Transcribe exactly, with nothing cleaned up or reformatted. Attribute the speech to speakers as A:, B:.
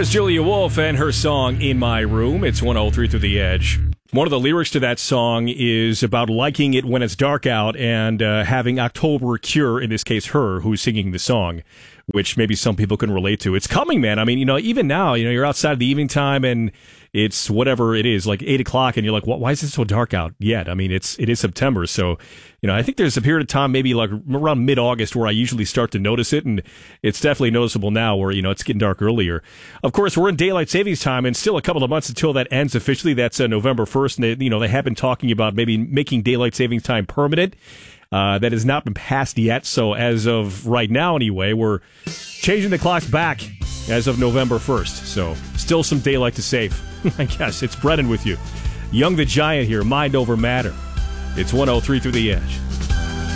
A: There's Julia Wolf and her song In My Room. It's one oh three Through the Edge. One of the lyrics to that song is about liking it when it's dark out and uh, having October cure, in this case her, who's singing the song, which maybe some people can relate to. It's coming, man. I mean, you know, even now, you know, you're outside the evening time and it's whatever it is, like eight o'clock, and you're like, why is it so dark out yet? I mean, it's it is September, so, you know, I think there's a period of time, maybe like around mid-August, where I usually start to notice it, and it's definitely noticeable now where, you know, it's getting dark earlier. Of course, we're in daylight savings time, and still a couple of months until that ends officially. That's uh, November first, and they, you know, they have been talking about maybe making daylight savings time permanent. Uh, that has not been passed yet, so as of right now anyway, we're changing the clocks back as of November first, so still some daylight to save. I guess. It's Brennan with you. Young the Giant here, Mind Over Matter. It's one oh three Through the Edge.